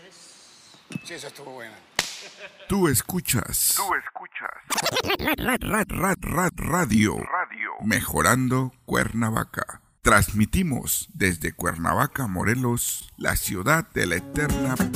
Sí, esa estuvo buena. Tú escuchas. Radio. Mejorando Cuernavaca. Transmitimos desde Cuernavaca, Morelos, la ciudad de la eterna